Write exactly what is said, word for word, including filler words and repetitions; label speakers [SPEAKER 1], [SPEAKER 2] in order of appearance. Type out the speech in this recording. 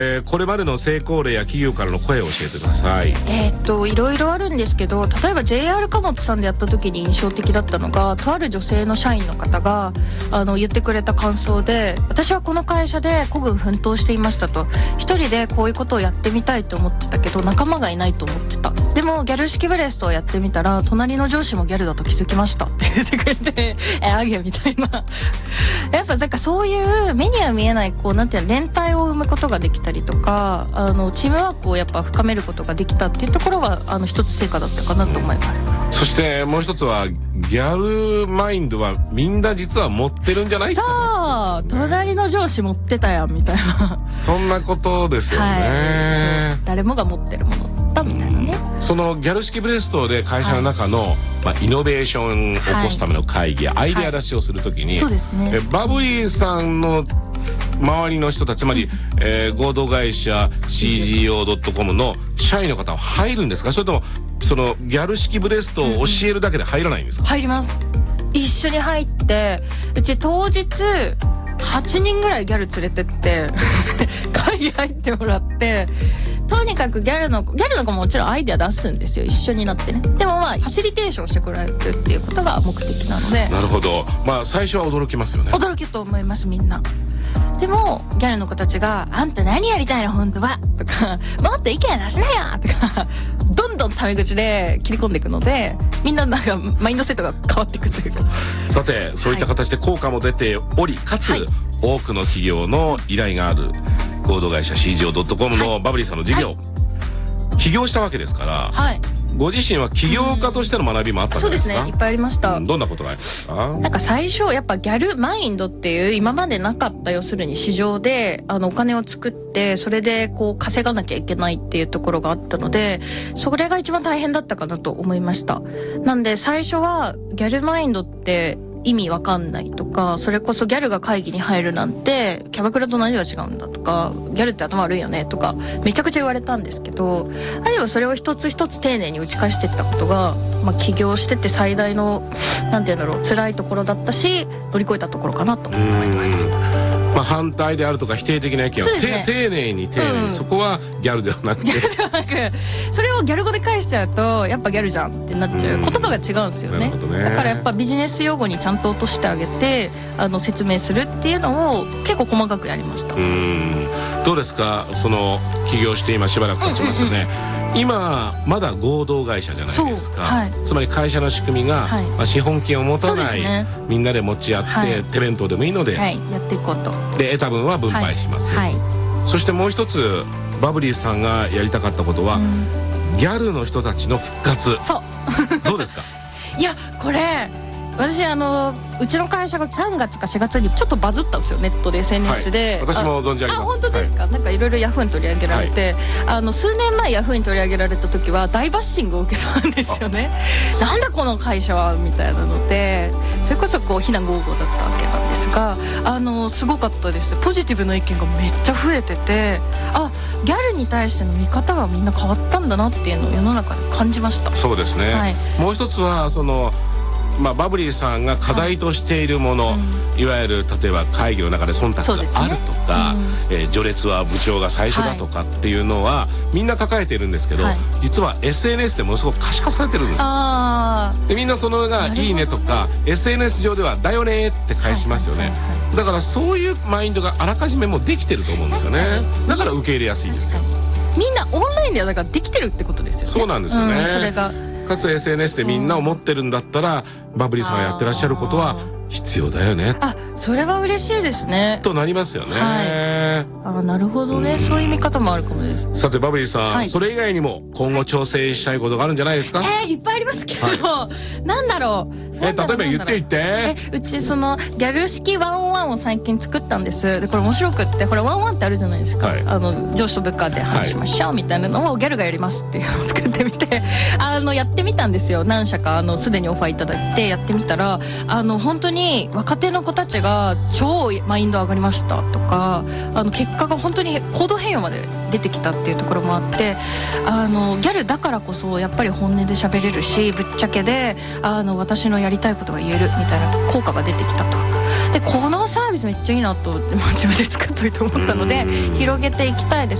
[SPEAKER 1] えー、これまでの成功例や企業からの声を教えてください。
[SPEAKER 2] えー、っといろいろあるんですけど、例えば ジェイアール 貨物さんでやった時に印象的だったのが、とある女性の社員の方があの言ってくれた感想で、私はこの会社で孤軍奮闘していましたと。一人でこういうことをやってみたいと思ってたけど仲間がいないと思ってた。でもギャル式ブレストをやってみたら隣の上司もギャルだと気づきましたって言ってくれてえあげみたいなやっぱなんかそういう目には見えないこうなんていうの連帯を生むことができたりとか、あのチームワークをやっぱ深めることができたっていうところがあの一つ成果だったかなと思います。
[SPEAKER 1] そしてもう一つはギャルマインドはみんな実は持ってるんじゃないかな、
[SPEAKER 2] そう隣の上司持ってたやんみたいな
[SPEAKER 1] そんなことですよね、
[SPEAKER 2] はい、そう誰もが持ってるものだみたいなね。
[SPEAKER 1] そのギャル式ブレストで会社の中の、はいまあ、イノベーションを起こすための会議やアイデア出しをするときに、
[SPEAKER 2] そうですね、
[SPEAKER 1] えバブリーさんの周りの人たち、つまり、えー、合同会社 シージーオードットコム の社員の方は入るんですか、それともそのギャル式ブレストを教えるだけで入らないんですか？
[SPEAKER 2] 入ります。一緒に入って、うち当日はちにんぐらいギャル連れてって会議入ってもらって、とにかくギャルのギャルの子ももちろんアイデア出すんですよ、一緒になってね。でもまあファシリテーションしてくれるっていうことが目的なので。
[SPEAKER 1] なるほど。まあ最初は驚きますよね。
[SPEAKER 2] 驚きと思います、みんな。でもギャルの子たちが「あんた何やりたいの本当は」とか「もっと意見出しなよ」とかどんどんタメ口で切り込んでいくので、みんななんかマインドセットが変わっていくというか。さ
[SPEAKER 1] てそういった形で効果も出ており、かつ、はい、多くの企業の依頼がある合同会社 シージーオードットコム のバブリーさんの事業、はい、起業したわけですから、はい、ご自身は起業家としての学びもあったんじゃないですか？
[SPEAKER 2] そうですね、いっぱいありました、
[SPEAKER 1] うん、どんなことがありますか？
[SPEAKER 2] なんか最初やっぱギャルマインドっていう今までなかった、要するに市場であのお金を作ってそれでこう稼がなきゃいけないっていうところがあったので、それが一番大変だったかなと思いました。なんで最初はギャルマインドって意味わかんないとか、それこそギャルが会議に入るなんてキャバクラと何が違うんだとか、ギャルって頭悪いよねとかめちゃくちゃ言われたんですけど、あるいはそれを一つ一つ丁寧に打ち返していったことが、まあ、起業してて最大のなんていうんだろう、辛いところだったし乗り越えたところかなと思います。
[SPEAKER 1] まあ、反対であるとか否定的な意見は、ね、丁寧に丁寧に、うん、そこはギャルではなくてギャルではなく
[SPEAKER 2] それをギャル語で返しちゃうとやっぱギャルじゃんってなっちゃう、うん、言葉が違うんですよ ね, ねだからやっぱビジネス用語にちゃんと落としてあげてあの説明するっていうのを結構細かくやりました。
[SPEAKER 1] うーんどうですか、その起業して今しばらく経ちますよね、うんうんうん、今まだ合同会社じゃないですか、はい、つまり会社の仕組みが、はいまあ、資本金を持たない、ね、みんなで持ち合って、はい、手弁当でもいいので、
[SPEAKER 2] はい、やっていこうと。
[SPEAKER 1] で得た分は分配しますよ、はいはい、そしてもう一つバブリーさんがやりたかったことは、うん、ギャルの人たちの復活。
[SPEAKER 2] そう
[SPEAKER 1] どうですか？
[SPEAKER 2] いやこれ私あのうちの会社がさんがつかしがつにちょっとバズったんですよ、ネットで エスエヌエス で、
[SPEAKER 1] はい、私も存じ上げます。
[SPEAKER 2] あ、本当ですか、はい、なんかいろいろヤフーに取り上げられて、はい、あの数年前ヤフーに取り上げられた時は大バッシングを受けたんですよね。なんだこの会社はみたいなので、それこそこう非難合々だったわけなんですが、あのすごかったです。ポジティブな意見がめっちゃ増えてて、あ、ギャルに対しての見方がみんな変わったんだなっていうのを世の中で感じました。
[SPEAKER 1] そうですね、はい、もう一つはそのまあ、バブリーさんが課題としているもの、はいうん、いわゆる例えば会議の中で忖度があるとか、ねうんえー、序列は部長が最初だとかっていうのは、はい、みんな抱えているんですけど、はい、実は エスエヌエス でものすごく可視化されてるんですよ。あでみんなそのがいいねとか エスエヌエス 上ではだよねって返しますよね、はいはいはいはい、だからそういうマインドがあらかじめもできてると思うんですよね。だから受け入れやすいですよ。
[SPEAKER 2] みんなオンラインではだからできてるってことですよね。
[SPEAKER 1] そうなんですよね、
[SPEAKER 2] うん、それが
[SPEAKER 1] かつ エスエヌエス でみんな思ってるんだったら、うん、バブリーさんがやってらっしゃることは必要だよね。
[SPEAKER 2] あ、それは嬉しいですね。
[SPEAKER 1] となりますよね。
[SPEAKER 2] はい、あ、なるほどね、うん、そういう見方もあるかもです。
[SPEAKER 1] さてバブリーさん、はい、それ以外にも今後調整したいことがあるんじゃないですか？
[SPEAKER 2] えー、いっぱいありますけど、はい、なんだろう。
[SPEAKER 1] え、例えば言って言って。
[SPEAKER 2] え、うちそのギャル式ワンオンワンを最近作ったんです。でこれ面白くって、これワンオンワンってあるじゃないですか、はい、あの上司と部下で話しましょう、はい、みたいなのをギャルがやりますっていうのを作ってみてあのやってみたんですよ。何社かあのすでにオファーいただいてやってみたら、あの本当にに若手の子たちが超マインド上がりましたとか、あの結果が本当に行動変容まで出てきたっていうところもあって、あのギャルだからこそやっぱり本音で喋れるし、ぶっちゃけであの私のやりたいことが言えるみたいな効果が出てきたと。でこのサービスめっちゃいいなと自分で作っといて思ったので広げていきたいです。